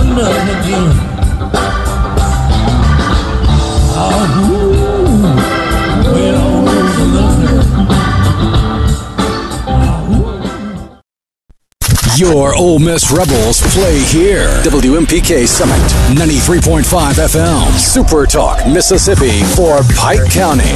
under the king. Your Ole Miss Rebels play here. WMPK Summit, 93.5 FM. Super Talk, Mississippi for Pike County.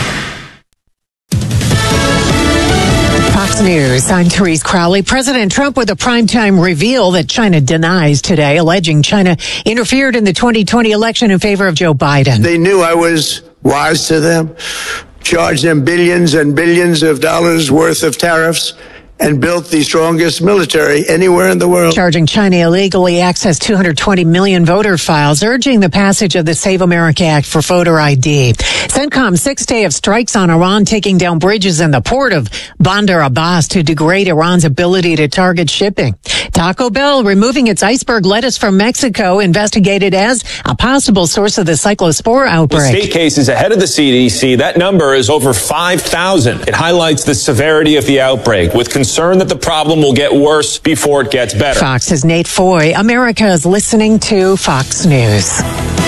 Fox News, I'm Therese Crowley. President Trump with a primetime reveal that China denies today, alleging China interfered in the 2020 election in favor of Joe Biden. They knew I was wise to them, charged them billions and billions of dollars worth of tariffs, and built the strongest military anywhere in the world. Charging China illegally accessed 220 million voter files, urging the passage of the Save America Act for voter ID. CENTCOM's sixth day of strikes on Iran, taking down bridges in the port of Bandar Abbas to degrade Iran's ability to target shipping. Taco Bell removing its iceberg lettuce from Mexico, investigated as a possible source of the cyclospore outbreak. With state cases ahead of the CDC, that number is over 5,000. It highlights the severity of the outbreak, with concern that the problem will get worse before it gets better. Fox's Nate Foy. America is listening to Fox News.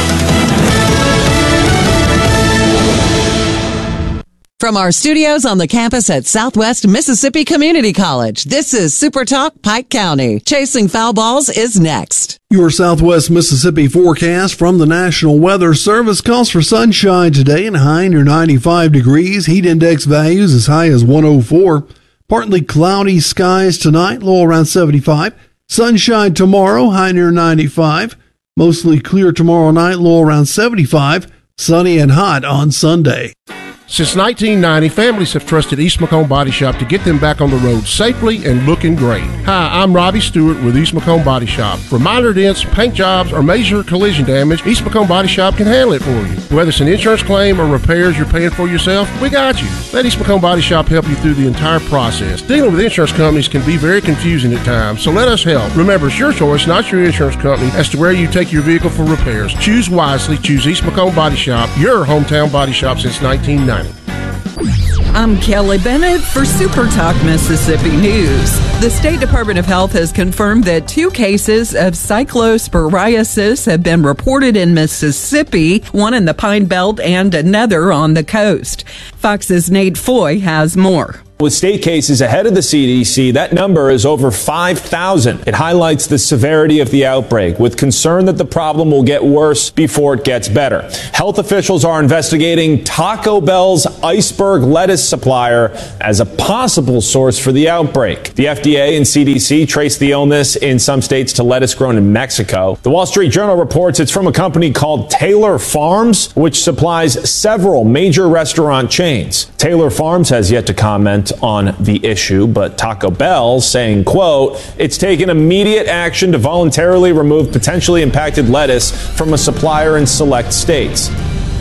From our studios on the campus at Southwest Mississippi Community College, this is Super Talk Pike County. Chasing Foul Balls is next. Your Southwest Mississippi forecast from the National Weather Service calls for sunshine today and high near 95 degrees. Heat index values as high as 104. Partly cloudy skies tonight, low around 75. Sunshine tomorrow, high near 95. Mostly clear tomorrow night, low around 75. Sunny and hot on Sunday. Since 1990, families have trusted East Macomb Body Shop to get them back on the road safely and looking great. Hi, I'm Robbie Stewart with East Macomb Body Shop. For minor dents, paint jobs, or major collision damage, East Macomb Body Shop can handle it for you. Whether it's an insurance claim or repairs you're paying for yourself, we got you. Let East Macomb Body Shop help you through the entire process. Dealing with insurance companies can be very confusing at times, so let us help. Remember, it's your choice, not your insurance company, as to where you take your vehicle for repairs. Choose wisely. Choose East Macomb Body Shop, your hometown body shop since 1990. I'm Kelly Bennett for Super Talk Mississippi News. The State Department of Health has confirmed that 2 cases of cyclosporiasis have been reported in Mississippi, one in the Pine Belt and another on the coast. Fox's Nate Foy has more. With state cases ahead of the CDC, that number is over 5,000. It highlights the severity of the outbreak, with concern that the problem will get worse before it gets better. Health officials are investigating Taco Bell's iceberg lettuce supplier as a possible source for the outbreak. The FDA and CDC traced the illness in some states to lettuce grown in Mexico. The Wall Street Journal reports it's from a company called Taylor Farms, which supplies several major restaurant chains. Taylor Farms has yet to comment on the issue, but Taco Bell saying, quote, it's taken immediate action to voluntarily remove potentially impacted lettuce from a supplier in select states.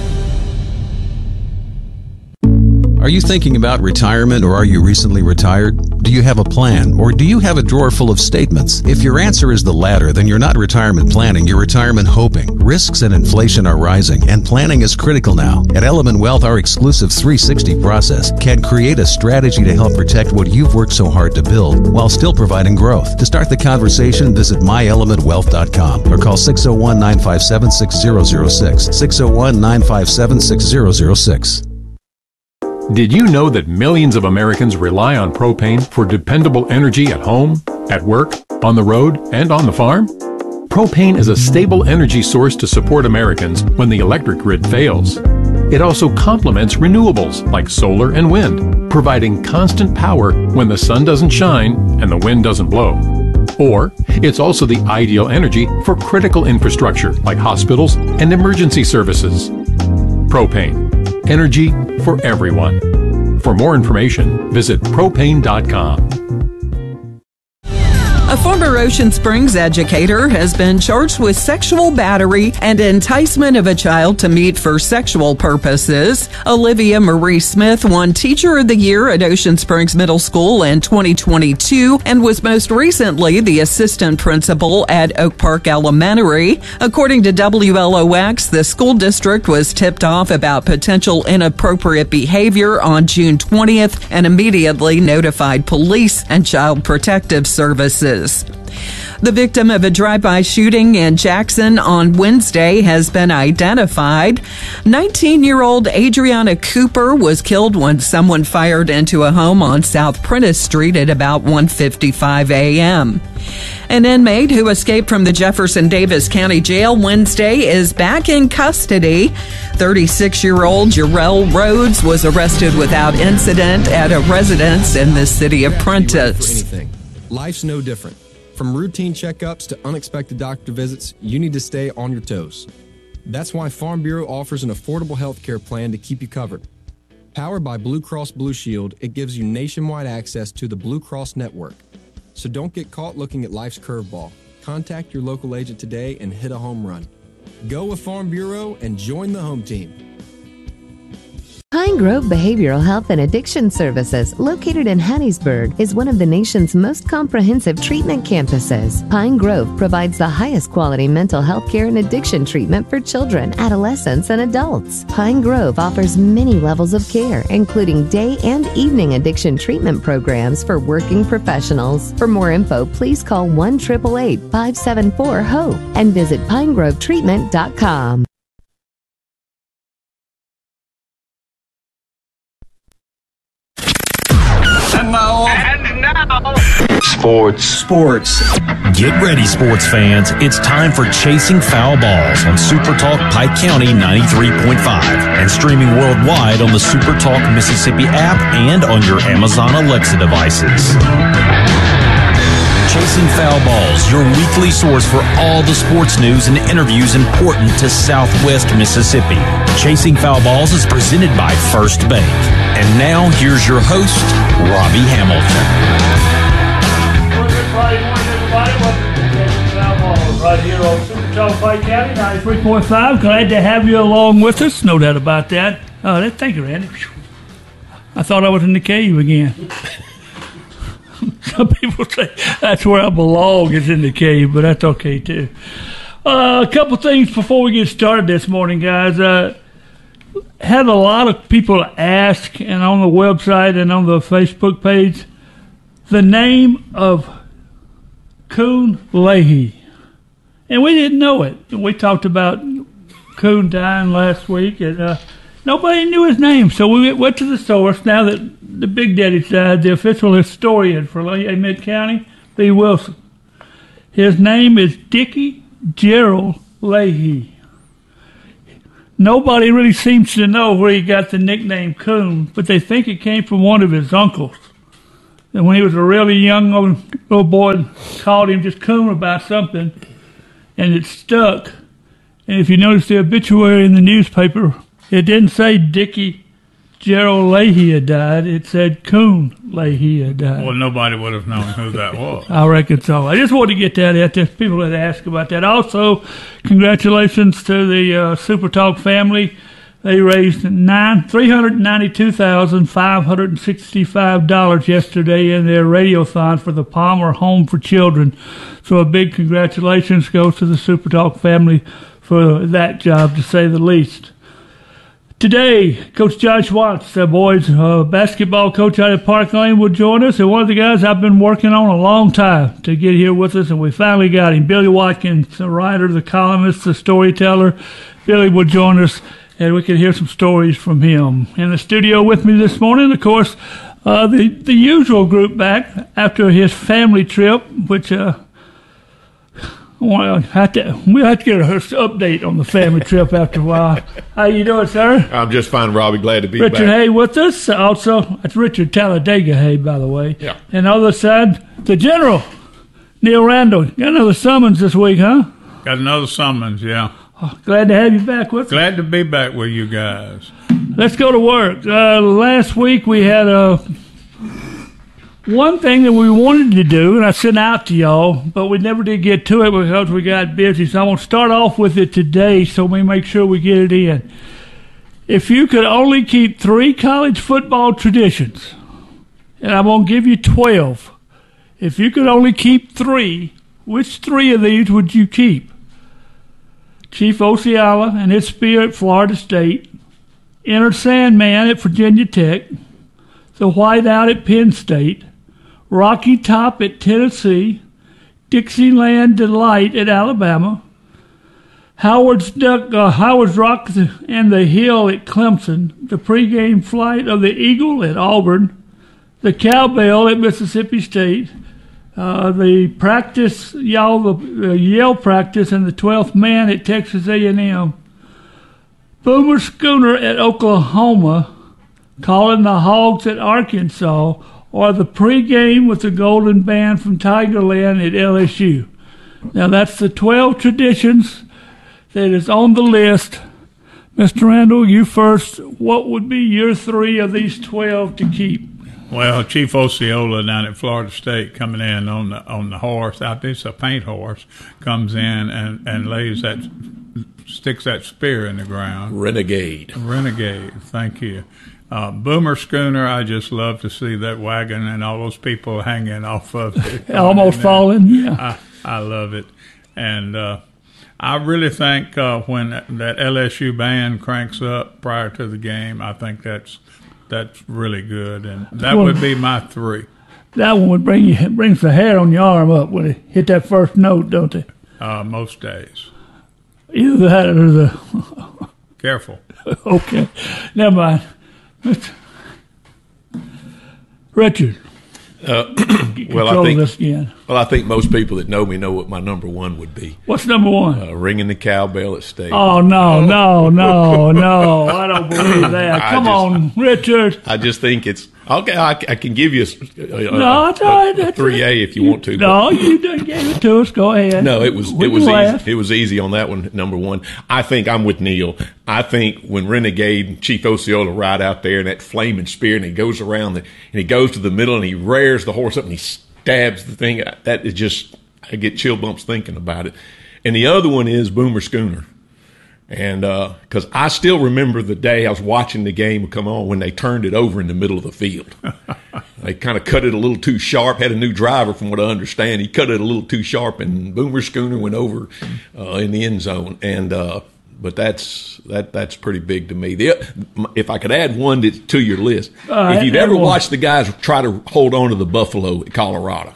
Are you thinking about retirement, or are you recently retired? Do you have a plan, or do you have a drawer full of statements? If your answer is the latter, then you're not retirement planning, you're retirement hoping. Risks and inflation are rising, and planning is critical now. At Element Wealth, our exclusive 360 process can create a strategy to help protect what you've worked so hard to build while still providing growth. To start the conversation, visit myelementwealth.com or call 601-957-6006, 601-957-6006. Did you know that millions of Americans rely on propane for dependable energy at home, at work, on the road, and on the farm? Propane is a stable energy source to support Americans when the electric grid fails. It also complements renewables like solar and wind, providing constant power when the sun doesn't shine and the wind doesn't blow. Or, it's also the ideal energy for critical infrastructure like hospitals and emergency services. Propane. Energy for everyone. For more information, visit propane.com. A former Ocean Springs educator has been charged with sexual battery and enticement of a child to meet for sexual purposes. Olivia Marie Smith won Teacher of the Year at Ocean Springs Middle School in 2022 and was most recently the assistant principal at Oak Park Elementary. According to WLOX, the school district was tipped off about potential inappropriate behavior on June 20th and immediately notified police and Child Protective Services. The victim of a drive-by shooting in Jackson on Wednesday has been identified. 19-year-old Adriana Cooper was killed when someone fired into a home on South Prentice Street at about 1:55 a.m. An inmate who escaped from the Jefferson Davis County Jail Wednesday is back in custody. 36-year-old Jarrell Rhodes was arrested without incident at a residence in the city of Prentice. Life's no different. From routine checkups to unexpected doctor visits, you need to stay on your toes. That's why Farm Bureau offers an affordable health care plan to keep you covered. Powered by Blue Cross Blue Shield, it gives you nationwide access to the Blue Cross network. So don't get caught looking at life's curveball. Contact your local agent today and hit a home run. Go with Farm Bureau and join the home team. Pine Grove Behavioral Health and Addiction Services, located in Hattiesburg, is one of the nation's most comprehensive treatment campuses. Pine Grove provides the highest quality mental health care and addiction treatment for children, adolescents, and adults. Pine Grove offers many levels of care, including day and evening addiction treatment programs for working professionals. For more info, please call 1-888-574-HOPE and visit pinegrovetreatment.com. And now, Sports. Get ready, sports fans. It's time for Chasing Foul Balls on Super Talk Pike County 93.5 and streaming worldwide on the Super Talk Mississippi app and on your Amazon Alexa devices. Chasing Foul Balls, your weekly source for all the sports news and interviews important to Southwest Mississippi. Chasing Foul Balls is presented by First Bank. And now, here's your host, Robbie Hamilton. Morning, everybody. Welcome to Chasing Foul Balls right here on Super Talk Pike County 93.5. Glad to have you along with us. No doubt about that. Thank you, Randy. I thought I was in the cave again. Some people say that's where I belong, is in the cave, but that's okay, too. A couple things before we get started this morning, guys. Had a lot of people ask, and on the website and on the Facebook page, the name of Coon Leahy. And we didn't know it. We talked about Coon dying last week, and nobody knew his name. So we went to the source. Now that the Big Daddy's died, the official historian for Amite County, B. Wilson. His name is Dickie Gerald Leahy. Nobody really seems to know where he got the nickname Coon, but they think it came from one of his uncles. And when he was a really young little boy, called him just Coon about something, and it stuck. And if you notice the obituary in the newspaper, it didn't say Dickie Gerald Leahy had died. It said Coon Leahy had died. Well, nobody would have known who that was. I reckon so. I just wanted to get that out there. People that ask about that. Also, congratulations to the Super Talk family. They raised $392,565 yesterday in their radiothon for the Palmer Home for Children. So a big congratulations goes to the Super Talk family for that job, to say the least. Today, Coach Josh Watts, the boys basketball coach out at Park Lane, will join us. And one of the guys I've been working on a long time to get here with us, and we finally got him. Billy Watkins, the writer, the columnist, the storyteller. Billy will join us, and we can hear some stories from him. In the studio with me this morning, of course, the usual group back after his family trip, which we'll have to get an update on the family trip after a while. How you doing, sir? I'm just fine, Robbie. Glad to be back. Richard Hay with us. Also, that's Richard Talladega Hay, by the way. Yeah. And on the other side, the General, Neil Randall. Got another summons this week, huh? Got another summons, yeah. Oh, glad to have you back with us. Glad to be back with you guys. Let's go to work. Last week we had one thing that we wanted to do, and I sent out to y'all, but we never did get to it because we got busy. So I'm going to start off with it today so we make sure we get it in. If you could only keep 3 college football traditions, and I'm going to give you 12. If you could only keep 3, which 3 of these would you keep? Chief Osceola and his spear at Florida State, Enter Sandman at Virginia Tech, the Whiteout at Penn State, Rocky Top at Tennessee, Dixieland Delight at Alabama, Howard's Rock and the Hill at Clemson, the pregame flight of the Eagle at Auburn, the Cowbell at Mississippi State, the practice, the Yale practice, and the 12th man at Texas A&M, Boomer Schooner at Oklahoma, calling the Hogs at Arkansas, or the pregame with the Golden Band from Tigerland at LSU. Now that's the 12 traditions that is on the list. Mr. Randall, you first. What would be your 3 of these 12 to keep? Well, Chief Osceola down at Florida State coming in on the horse. It's a paint horse. Comes in and sticks that spear in the ground. Renegade. Thank you. Boomer Schooner. I just love to see that wagon and all those people hanging off of it. Almost falling. Yeah. I love it, and I really think when that LSU band cranks up prior to the game, I think that's really good, and that would be my 3. That one would brings the hair on your arm up when it hit that first note, don't it? Most days. Either that or the... Careful. Okay. Never mind. Richard. I think most people that know me know what my number 1 would be. What's number 1? Ringing the cowbell at State. Oh, no. I don't believe that. Come on, Richard. I just think it's okay. I can give you a 3A if you want to. No, you done gave it to us. Go ahead. No, it was easy. It was easy on that one. Number 1. I think I'm with Neil. I think when Renegade Chief Osceola ride out there and that flaming spear and he goes around and he goes to the middle and he rears the horse up and he stabs the thing. That is just, I get chill bumps thinking about it. And the other one is Boomer Schooner. And because I still remember the day I was watching the game come on when they turned it over in the middle of the field. They kind of cut it a little too sharp, had a new driver from what I understand. He cut it a little too sharp, and Boomer Schooner went over in the end zone. And but that's pretty big to me. If I could add one to your list, if you've ever watched the guys try to hold on to the buffalo at Colorado,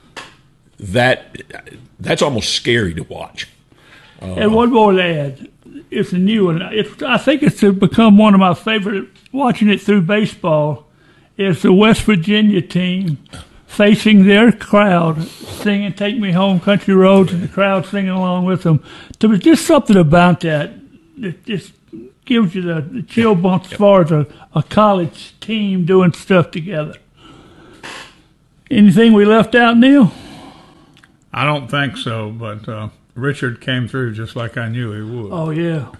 that's almost scary to watch. And one more to add. It's a new one. I think it's become one of my favorite, watching it through baseball. It's the West Virginia team facing their crowd, singing "Take Me Home, Country Roads," and the crowd singing along with them. There was just something about that just gives you the chill bumps as far as a college team doing stuff together. Anything we left out, Neil? I don't think so, but Richard came through just like I knew he would. Oh, yeah.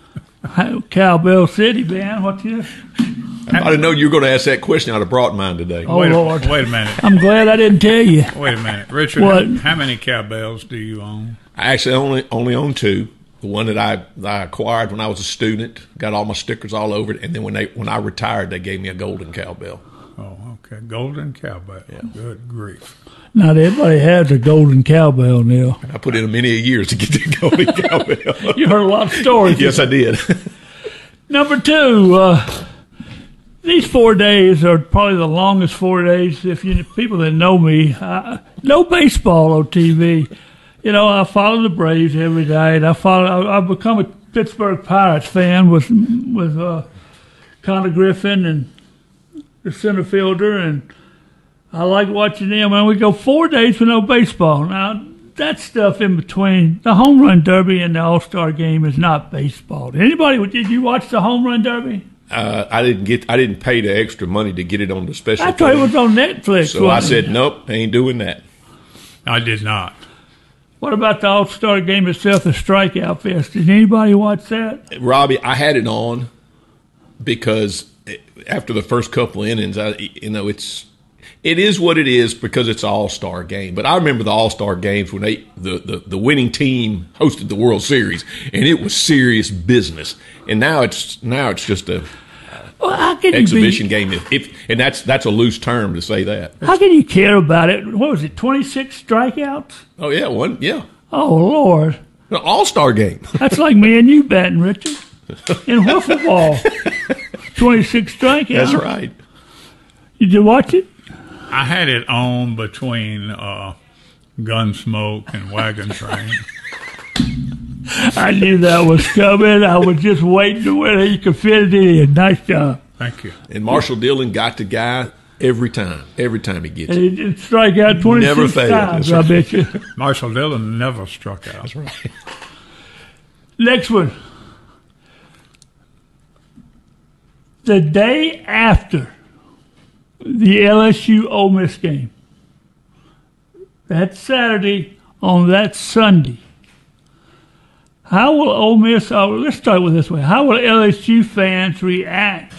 Cowbell City, man. What you? I didn't know you were going to ask that question. I'd have brought mine today. Oh, Lord. Wait a minute. I'm glad I didn't tell you. Wait a minute. Richard, how many cowbells do you own? I actually only own 2. The one that I acquired when I was a student, got all my stickers all over it, and then when I retired, they gave me a golden cowbell. Oh, okay. Golden cowbell. Yeah. Good grief. Not everybody has a golden cowbell, Neil. I put in many years to get the golden cowbell. You heard a lot of stories. Yes, I did. Number 2, these 4 days are probably the longest 4 days. If people that know me, no baseball on TV. You know, I follow the Braves every day, and I've become a Pittsburgh Pirates fan with Conor Griffin and the center fielder, and I like watching them. And we go 4 days with no baseball. Now, that stuff in between, the home run derby and the All-Star game is not baseball. Did you watch the home run derby? I didn't pay the extra money to get it on the special. I thought it was on Netflix. So I said, nope, I ain't doing that. I did not. What about the All-Star game itself, the Strikeout Fest? Did anybody watch that? Robbie, I had it on because after the first couple innings, it is what it is because it's an All-Star game. But I remember the All-Star games when the winning team hosted the World Series, and it was serious business. And now it's just a exhibition game. And that's a loose term to say that. How can you care about it? What was it, 26 strikeouts? Oh, yeah, one, yeah. Oh, Lord. An All-Star game. That's like me and you batting, Richard, in wiffle ball. 26 strikeouts. That's right. Did you watch it? I had it on between Gunsmoke and Wagon Train. I knew that was coming. I was just waiting to whether he could fit it in. Nice job. Thank you. And Marshall Dillon got the guy every time he gets it. He did strike out 26 times, I bet you. Marshall Dillon never struck out. That's right. Next one. The day after the LSU Ole Miss game, that Saturday on that Sunday, how will Ole Miss, let's start with this way, how will LSU fans react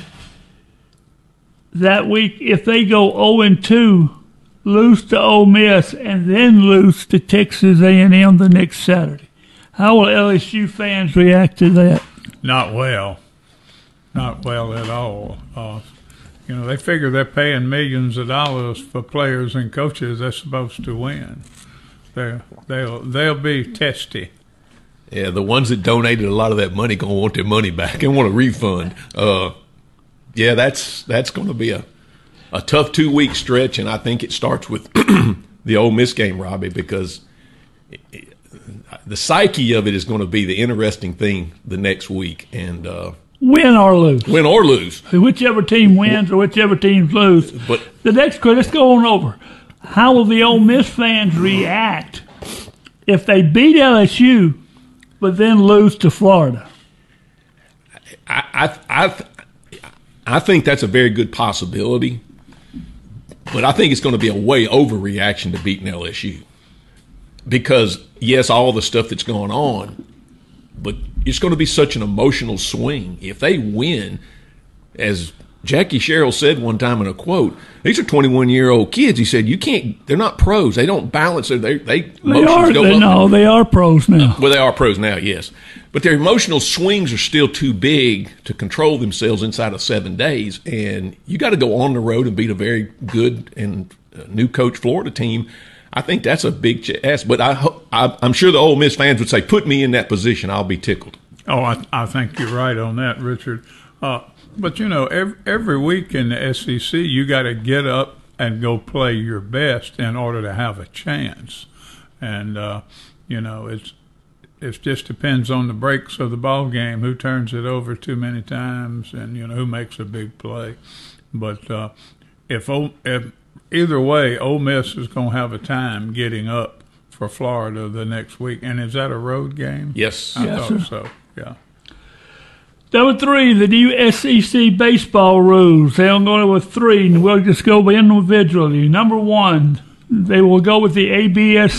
that week if they go 0-2, lose to Ole Miss, and then lose to Texas A&M the next Saturday? How will LSU fans react to that? Not well. Not well at all. They figure they're paying millions of dollars for players and coaches they're supposed to win. They'll be testy. Yeah, the ones that donated a lot of that money gonna want their money back and want a refund. Yeah, that's going to be a tough 2-week stretch, and I think it starts with the Ole Miss game, Robbie, because the psyche of it is going to be the interesting thing the next week, and win or lose. Win or lose. Whichever team wins or whichever team lose. But the next question, let's go on over. How will the Ole Miss fans react if they beat LSU but then lose to Florida? I think that's a very good possibility, but I think it's going to be a way overreaction to beating LSU. Because, yes, all the stuff that's going on, but it's going to be such an emotional swing. If they win, as Jackie Sherrill said one time in a quote, these are 21-year-old kids. He said, they're not pros. They don't balance. They are pros now. Well, they are pros now, yes. But their emotional swings are still too big to control themselves inside of 7 days. And you got to go on the road and beat a very good and new coach Florida team. I think that's a big ask. But I'm sure the Ole Miss fans would say, put me in that position. I'll be tickled. Oh, I think you're right on that, Richard. But, every week in the SEC, you got to get up and go play your best in order to have a chance. And, it just depends on the breaks of the ball game, who turns it over too many times, and who makes a big play. But if either way, Ole Miss is going to have a time getting up for Florida the next week. And is that a road game? Yes, I thought so. Yeah. Number 3, the new SEC baseball rules. They'll go with 3, and we'll just go individually. Number 1, they will go with the ABS